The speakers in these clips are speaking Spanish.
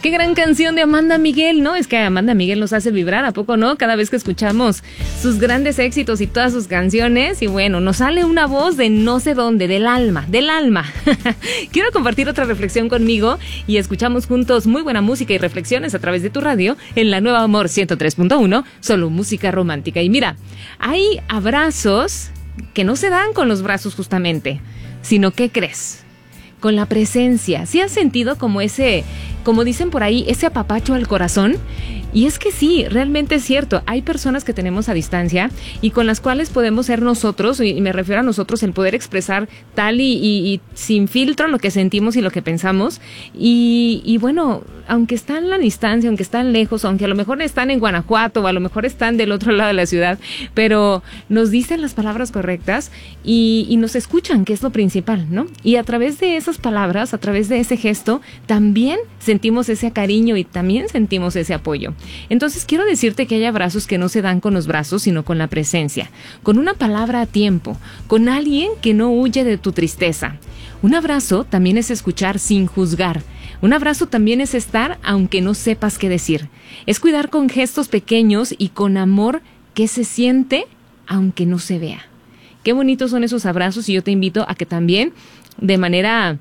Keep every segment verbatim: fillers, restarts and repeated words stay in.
Qué gran canción de Amanda Miguel, ¿no? Es que Amanda Miguel nos hace vibrar, ¿a poco no? Cada vez que escuchamos sus grandes éxitos y todas sus canciones. Y bueno, nos sale una voz de no sé dónde, del alma, del alma. Quiero compartir otra reflexión conmigo y escuchamos juntos muy buena música y reflexiones a través de tu radio en la Nueva Amor ciento tres punto uno, solo música romántica. Y mira, hay abrazos que no se dan con los brazos justamente, sino, ¿qué crees? Con la presencia. ¿Sí has sentido como ese, como dicen por ahí, ese apapacho al corazón? Y es que sí, realmente es cierto. Hay personas que tenemos a distancia y con las cuales podemos ser nosotros, y me refiero a nosotros, el poder expresar tal y, y, y sin filtro lo que sentimos y lo que pensamos. Y, y bueno, aunque están a la distancia, aunque están lejos, aunque a lo mejor están en Guanajuato o a lo mejor están del otro lado de la ciudad, pero nos dicen las palabras correctas y, y nos escuchan, que es lo principal, ¿no? Y a través de esas palabras, a través de ese gesto, también sentimos ese cariño y también sentimos ese apoyo. Entonces quiero decirte que hay abrazos que no se dan con los brazos, sino con la presencia, con una palabra a tiempo, con alguien que no huye de tu tristeza. Un abrazo también es escuchar sin juzgar. Un abrazo también es estar aunque no sepas qué decir. Es cuidar con gestos pequeños y con amor que se siente aunque no se vea. Qué bonitos son esos abrazos y yo te invito a que también de manera...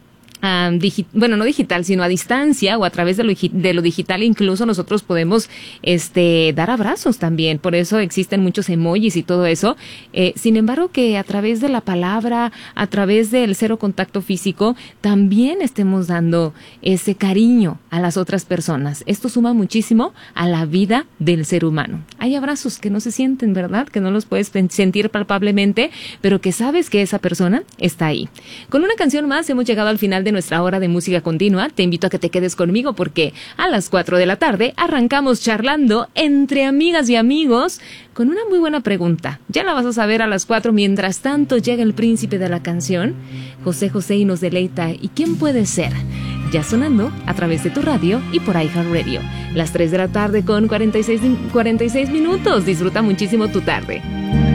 Um, digi- bueno, no digital, sino a distancia o a través de lo, de lo digital, incluso nosotros podemos este, dar abrazos también. Por eso existen muchos emojis y todo eso. Eh, sin embargo, que a través de la palabra, a través del cero contacto físico, también estemos dando ese cariño a las otras personas. Esto suma muchísimo a la vida del ser humano. Hay abrazos que no se sienten, ¿verdad? Que no los puedes sentir palpablemente, pero que sabes que esa persona está ahí. Con una canción más hemos llegado al final de de nuestra hora de música continua. Te invito a que te quedes conmigo porque a las cuatro de la tarde arrancamos charlando entre amigas y amigos con una muy buena pregunta. Ya la vas a saber a las cuatro. Mientras tanto llega el príncipe de la canción, José José, y nos deleita. ¿Y quién puede ser? Ya sonando a través de tu radio y por iHeartRadio. Las tres de la tarde con cuarenta y seis, cuarenta y seis minutos. Disfruta muchísimo tu tarde.